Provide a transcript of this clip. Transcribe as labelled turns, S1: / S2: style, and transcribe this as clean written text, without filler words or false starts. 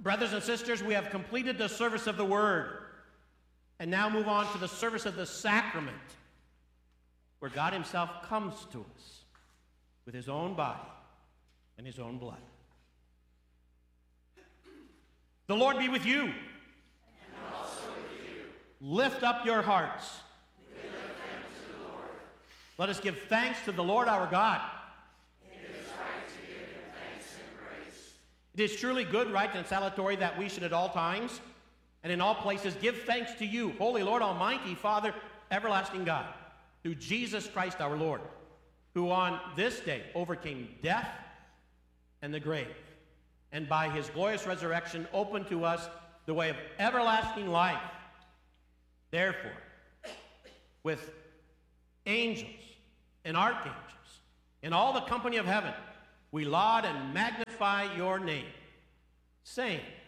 S1: Brothers and sisters, we have completed the service of the Word, and now move on to the service of the sacrament, where God himself comes to us with his own body and his own blood. The Lord be with you.
S2: And also with you.
S1: Lift up your hearts.
S2: We lift them to the Lord.
S1: Let us give thanks to the Lord our God.
S2: It is right to give him thanks and praise.
S1: It is truly good, right, and salutary that we should at all times and in all places give thanks to you, Holy Lord, Almighty Father, everlasting God, through Jesus Christ our Lord, who on this day overcame death and the grave, and by his glorious resurrection opened to us the way of everlasting life. Therefore, with angels and archangels and all the company of heaven, we laud and magnify your name, saying,